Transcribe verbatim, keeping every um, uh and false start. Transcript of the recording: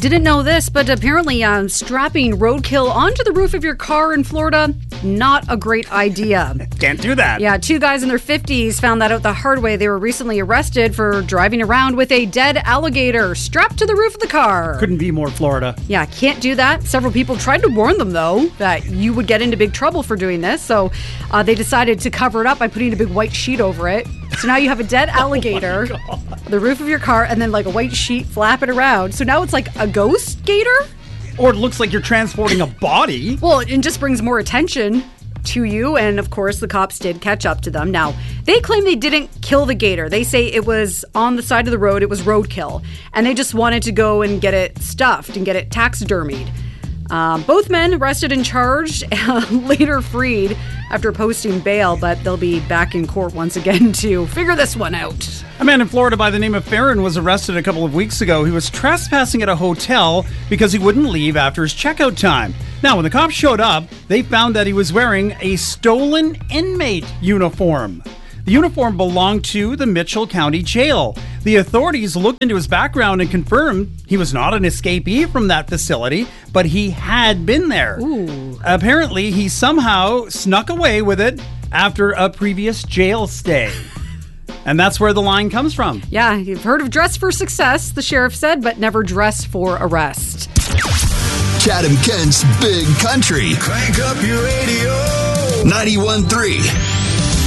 didn't know this, but apparently um, strapping roadkill onto the roof of your car in Florida, not a great idea. Can't do that. Yeah, two guys in their fifties found that out the hard way. They were recently arrested for driving around with a dead alligator strapped to the roof of the car. Couldn't be more Florida. Yeah, can't do that. Several people tried to warn them, though, that you would get into big trouble for doing this. So uh, they decided to cover it up by putting a big white sheet over it. So now you have a dead alligator, oh the roof of your car, and then like a white sheet flapping around. So now it's like a ghost gator? Or it looks like you're transporting a body. Well, it just brings more attention to you, and of course the cops did catch up to them. Now, they claim they didn't kill the gator. They say it was on the side of the road, it was roadkill, and they just wanted to go and get it stuffed and get it taxidermied. Um, both men arrested and charged, later freed after posting bail, but they'll be back in court once again to figure this one out. A man in Florida by the name of Farron was arrested a couple of weeks ago. He was trespassing at a hotel because he wouldn't leave after his checkout time. Now, when the cops showed up, they found that he was wearing a stolen inmate uniform. The uniform belonged to the Mitchell County Jail. The authorities looked into his background and confirmed he was not an escapee from that facility, but he had been there. Ooh. Apparently, he somehow snuck away with it after a previous jail stay. And that's where the line comes from. Yeah, you've heard of dress for success, the sheriff said, but never dress for arrest. Chad and Kent's Big Country. Crank up your radio. ninety-one point three